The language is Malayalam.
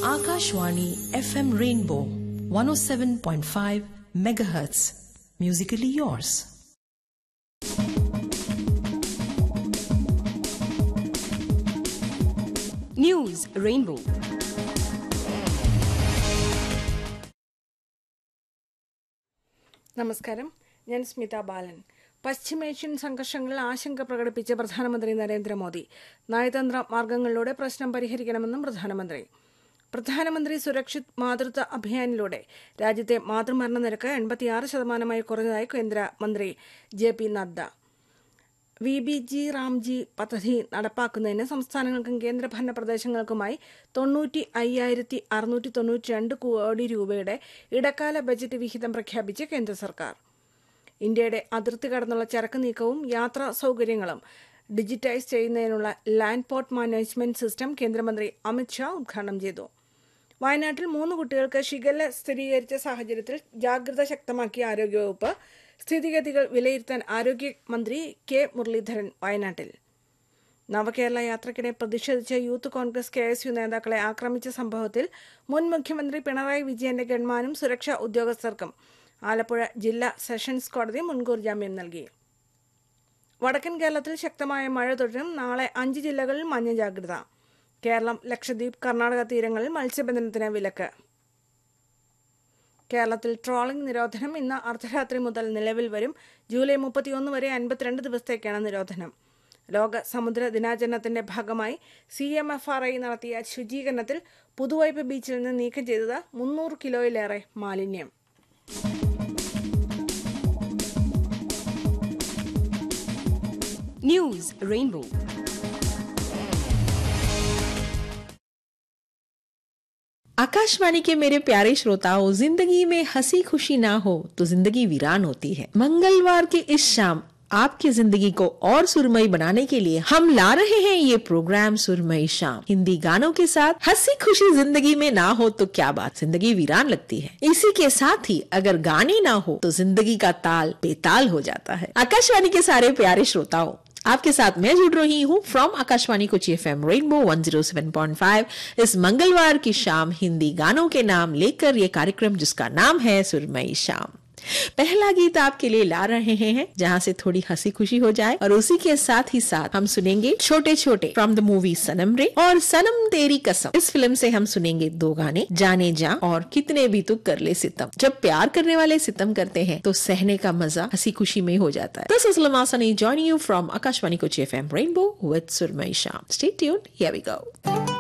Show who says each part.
Speaker 1: Akashvani FM Rainbow 107.5 megahertz. Musically yours.
Speaker 2: News Rainbow. നമസ്കാരം, ഞാൻ സ്മിത ബാലൻ. പശ്ചിമേഷ്യൻ സംഘർഷങ്ങളിൽ ആശങ്ക പ്രകടിപ്പിച്ച പ്രധാനമന്ത്രി നരേന്ദ്രമോദി നയതന്ത്ര മാർഗങ്ങളിലൂടെ പ്രശ്നം പരിഹരിക്കണമെന്നും പ്രധാനമന്ത്രി സുരക്ഷിത് മാതൃത്വ അഭിയാനിലൂടെ രാജ്യത്തെ മാതൃമരണ നിരക്ക് 86% കുറഞ്ഞതായി കേന്ദ്രമന്ത്രി JP നദ്ദ. VBG റാംജി പദ്ധതി നടപ്പാക്കുന്നതിന് സംസ്ഥാനങ്ങൾക്കും കേന്ദ്രഭരണ പ്രദേശങ്ങൾക്കുമായി 95,692 കോടി രൂപയുടെ ഇടക്കാല ബജറ്റ് വിഹിതം പ്രഖ്യാപിച്ച് കേന്ദ്ര സർക്കാർ. ഇന്ത്യയുടെ അതിർത്തി കടന്നുള്ള ചരക്ക് നീക്കവും യാത്രാ സൗകര്യങ്ങളും ഡിജിറ്റൈസ് ചെയ്യുന്നതിനുള്ള ലാൻഡ് പോർട്ട് മാനേജ്മെന്റ് സിസ്റ്റം കേന്ദ്രമന്ത്രി അമിത് ഷാ ഉദ്ഘാടനം ചെയ്തു. വയനാട്ടിൽ 3 കുട്ടികൾക്ക് ഷിഗല്ല സ്ഥിരീകരിച്ച സാഹചര്യത്തിൽ ജാഗ്രത ശക്തമാക്കിയ ആരോഗ്യവകുപ്പ്. സ്ഥിതിഗതികൾ വിലയിരുത്താൻ ആരോഗ്യമന്ത്രി K മുരളീധരൻ വയനാട്ടിൽ. നവകേരള യാത്രയ്ക്കിടെ പ്രതിഷേധിച്ച യൂത്ത് കോൺഗ്രസ് KSU നേതാക്കളെ ആക്രമിച്ച സംഭവത്തിൽ മുൻ മുഖ്യമന്ത്രി പിണറായി വിജയന്റെ ഗൺമാനും സുരക്ഷാ ഉദ്യോഗസ്ഥർക്കും ആലപ്പുഴ ജില്ലാ സെഷൻസ് കോടതി മുൻകൂർ ജാമ്യം നൽകി. വടക്കൻ കേരളത്തിൽ ശക്തമായ മഴ തുടരും. നാളെ 5 ജില്ലകളിൽ മഞ്ഞ ജാഗ്രത. കേരളം, ലക്ഷദ്വീപ്, കർണാടക തീരങ്ങളിൽ മത്സ്യബന്ധനത്തിന് വിലക്ക്. കേരളത്തിൽ ട്രോളിംഗ് നിരോധനം ഇന്ന് അർദ്ധരാത്രി മുതൽ നിലവിൽ വരും. ജൂലൈ 31 വരെ 52 ദിവസത്തേക്കാണ് നിരോധനം. ലോക സമുദ്ര ദിനാചരണത്തിന്റെ ഭാഗമായി CMFRI നടത്തിയ ശുചീകരണത്തിൽ പുതുവൈപ്പ് ബീച്ചിൽ നിന്ന് നീക്കം ചെയ്തത് 300 കിലോയിലേറെ മാലിന്യം. News Rainbow.
Speaker 1: आकाशवाणी के मेरे प्यारे श्रोताओं, जिंदगी में हंसी खुशी ना हो तो जिंदगी वीरान होती है। मंगलवार के इस शाम आपकी जिंदगी को और सुरमई बनाने के लिए हम ला रहे हैं ये प्रोग्राम सुरमई शाम। हिंदी गानों के साथ हंसी खुशी जिंदगी में ना हो तो क्या बात, जिंदगी वीरान लगती है। इसी के साथ ही अगर गाने ना हो तो जिंदगी का ताल बेताल हो जाता है। आकाशवाणी के सारे प्यारे श्रोताओं, आपके साथ मैं जुड़ रही हूँ from Akashvani Kochi FM rainbow 107.5 इस मंगलवार की शाम हिंदी गानों के नाम लेकर ये कार्यक्रम जिसका नाम है सुरमई शाम। पहला गीत आपके लिए ला रहे हैं जहां से थोड़ी हंसी खुशी हो जाए, और उसी के साथ ही साथ हम सुनेंगे छोटे छोटे फ्रॉम द मूवी सनम रे और सनम तेरी कसम। इस फिल्म से हम सुनेंगे 2 गाने, जाने जा और कितने भी तू कर ले सितम। जब प्यार करने वाले सितम करते हैं तो सहने का मजा हंसी खुशी में हो जाता है। This is लमासनी joining you from Akashvani Kochi FM rainbow with सुरमई शाम. Stay tuned, here we go.